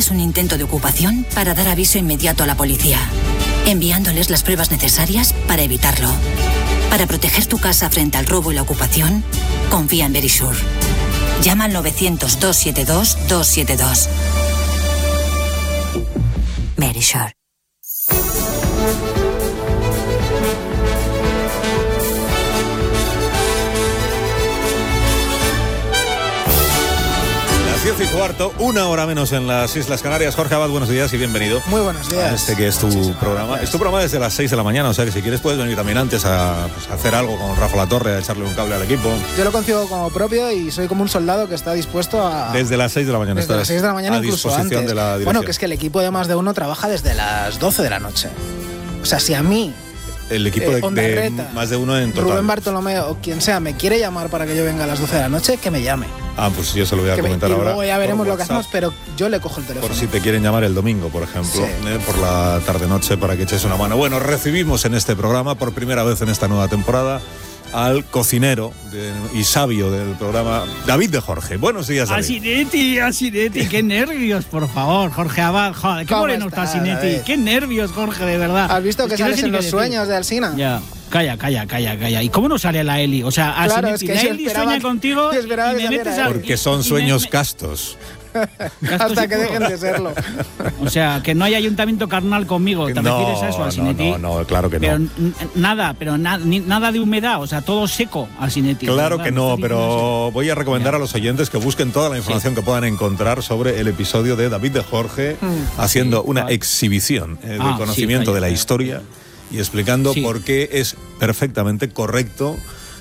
un intento de ocupación para dar aviso inmediato a la policía, enviándoles las pruebas necesarias para evitarlo. Para proteger tu casa frente al robo y la ocupación, confía en Verisure. Llama al 900-272-272. Verisure. Las 10:15, una hora menos en las Islas Canarias. Jorge Abad, buenos días y bienvenido. Muy buenos días. A este que es tu programa. Gracias. Es tu programa desde las 6 de la mañana, o sea que si quieres puedes venir también antes a hacer algo con Rafa Latorre, a echarle un cable al equipo. Yo lo concibo como propio y soy como un soldado que está dispuesto a... Desde las 6 de la mañana. Desde las 6 de la mañana, incluso antes. De la dirección. Bueno, que es que el equipo de Más de Uno trabaja desde las 12 de la noche. O sea, si a mí... El equipo de Más de Uno en total. Rubén Bartolomé o quien sea me quiere llamar para que yo venga a las 12 de la noche, que me llame. Ah, pues yo se lo voy a comentar ahora. Luego ya veremos lo que hacemos, pero yo le cojo el teléfono. Por si te quieren llamar el domingo, por ejemplo, sí. Por la tarde-noche para que eches una mano. Bueno, recibimos en este programa, por primera vez en esta nueva temporada, al cocinero y sabio del programa, David de Jorge. Buenos días, David. Asinetti, qué nervios, por favor, Jorge Abad. Joder, qué moreno está Asinetti. Qué nervios, Jorge, de verdad. ¿Has visto que sales en los sueños de Alsina? Ya. Calla. ¿Y cómo no sale la Eli? O sea, claro, Asinetti, es que la Eli sueña contigo y me metes a... Porque son sueños castos. Hasta que dejen de serlo. O sea, que no hay ayuntamiento carnal conmigo. ¿Te refieres a eso, Asinetti? No, claro que no. Pero nada de humedad, o sea, todo seco, Asinetti. Claro que no, pero voy a recomendar a los oyentes que busquen toda la información que puedan encontrar sobre el episodio de David de Jorge haciendo una exhibición de conocimiento de la historia y explicando por qué es perfectamente correcto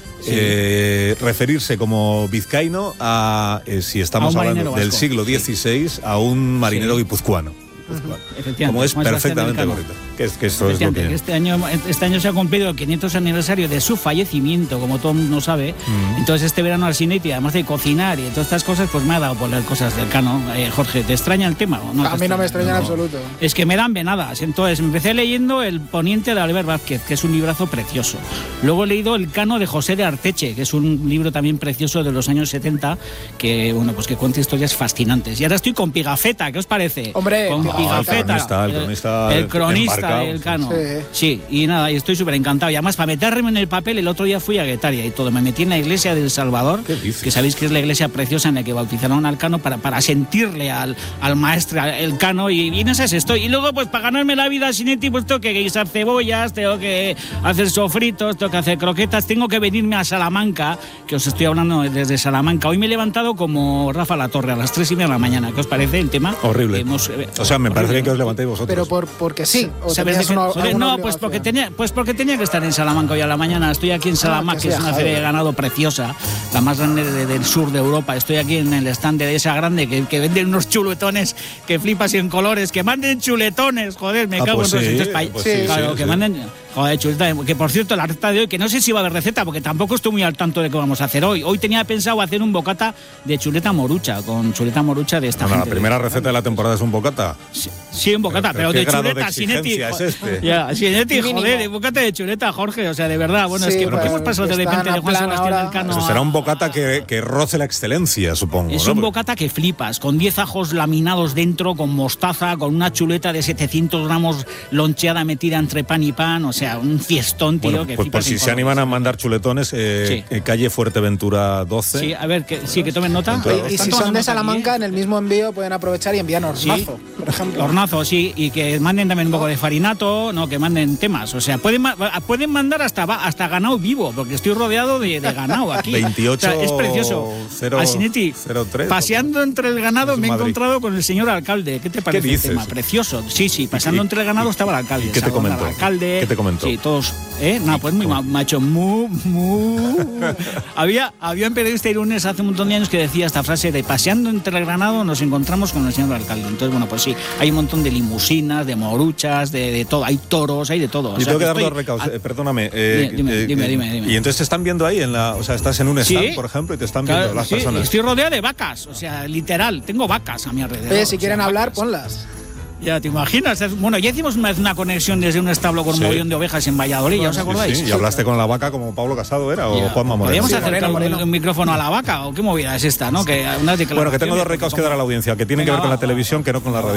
referirse como vizcaíno a, si estamos hablando del siglo XVI, a un marinero guipuzcoano. Como es perfectamente correcto. Que esto es lo que... Este año se ha cumplido el 500 aniversario de su fallecimiento, como todo el mundo sabe. Entonces este verano Asinetti, además de cocinar y todas estas cosas, pues me ha dado por leer cosas del Cano. Jorge, ¿te extraña el tema o no? A mí no me extraña en absoluto. Es que me dan venadas. Entonces empecé leyendo El Poniente de Albert Vázquez, que es un librazo precioso. Luego he leído El Cano de José de Arteche, que es un libro también precioso de los años 70, que bueno, pues que cuenta historias fascinantes. Y ahora estoy con Pigafetta, ¿qué os parece? Hombre, con Pigafetta, el cronista, el Cano. Sí, y nada, y estoy súper encantado. Y además, para meterme en el papel, el otro día fui a Guetaria y todo. Me metí en la iglesia de El Salvador, que sabéis que es la iglesia preciosa en la que bautizaron al Cano para sentirle al maestro, el Cano, y en esas estoy. Y luego, pues para ganarme la vida, Asinetti, pues tengo que guisar cebollas, tengo que hacer sofritos, tengo que hacer croquetas, tengo que venirme a Salamanca, que os estoy hablando desde Salamanca. Hoy me he levantado como Rafa Latorre a las 3:30 de la mañana. ¿Qué os parece el tema? Horrible. O sea, me parece que os levantéis vosotros. Pero porque sí. Pues porque tenía que estar en Salamanca hoy a la mañana. Estoy aquí en Salamanca, que es una feria de ganado preciosa, la más grande del sur de Europa. Estoy aquí en el stand de esa grande que venden unos chuletones que flipas y en colores. Que manden chuletones, joder, me cago en los... Claro, que manden... Joder, chuleta, que por cierto, la receta de hoy, que no sé si va a haber receta, porque tampoco estoy muy al tanto de qué vamos a hacer hoy. Hoy tenía pensado hacer un bocata de chuleta morucha, con chuleta morucha de esta gente. La primera receta de la temporada es un bocata. Sí, un bocata, pero de chuleta, Asinetti. Asinetti, joder, de bocata de chuleta, Jorge, o sea, de verdad. Bueno, es que ¿por qué hemos pasado de repente de Juan Sebastián del Cano? Eso será un bocata que roce la excelencia, supongo. Es un bocata que flipas, con 10 ajos laminados dentro, con mostaza, con una chuleta de 700 gramos loncheada metida entre pan y pan, o sea, un fiestón, tío, que pues por si se animan a mandar chuletones, calle Fuerteventura 12. Sí, a ver, que tomen nota. Y si son de Salamanca, en el mismo envío pueden aprovechar y envían hornazo, por ejemplo. Hornazo, sí, y que manden también un poco de farinato, no, que manden temas. O sea, pueden mandar hasta ganado vivo, porque estoy rodeado de ganado aquí. 28, o sea, es precioso. Asinetti, 03, paseando entre el ganado me he encontrado con el señor alcalde. ¿Qué te parece el tema? Precioso. Sí, pasando entre el ganado estaba el alcalde. ¿Y qué te comentó? ¿Qué te comentó? Sí, todos. Nada, pues muy macho. Había un periodista irunés hace un montón de años que decía esta frase de paseando entre el ganado nos encontramos con el señor alcalde. Entonces, bueno, pues sí, hay un montón de limusinas, de moruchas, de todo. Hay toros, hay de todo. Y tengo que dar dos recados. Perdóname. Dime. Y entonces te están viendo ahí o sea, estás en un stand, por ejemplo, y te están viendo las personas. Estoy rodeado de vacas, o sea, literal, tengo vacas a mi alrededor. Si quieren hablar, ponlas. Ya te imaginas. Bueno, ya hicimos una conexión desde un establo con un mogollón de ovejas en Valladolid, ¿ya os acordáis? Sí. ¿Y hablaste con la vaca como Pablo Casado era o Juanma Moreno? ¿Podríamos acercar un micrófono a la vaca o qué movida es esta, no? Bueno, que tengo dos recados que dar a la audiencia, que tienen que ver con la televisión, que no con la radio.